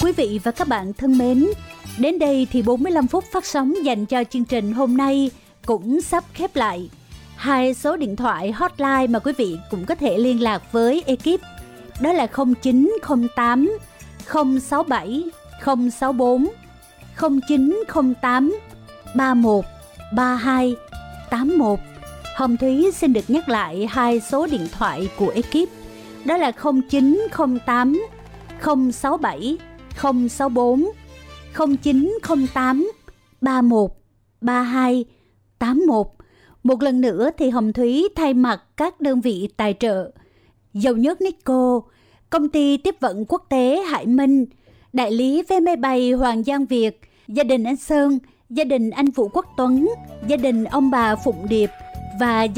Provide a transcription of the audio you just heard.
Quý vị và các bạn thân mến, đến đây thì 45 phút phát sóng dành cho chương trình hôm nay cũng sắp khép lại. Hai số điện thoại hotline mà quý vị cũng có thể liên lạc với ekip đó là 0908 067 064, 0908 31 32 81. Hồng Thúy xin được nhắc lại hai số điện thoại của ekip đó là 0908 067 064, 0908 31 32 81. Một lần nữa thì Hồng Thúy thay mặt các đơn vị tài trợ Dầu nhất Nico, Công ty tiếp vận quốc tế Hải Minh, đại lý vé máy bay Hoàng Giang Việt, gia đình anh Sơn, gia đình anh Vũ Quốc Tuấn, gia đình ông bà Phụng Điệp và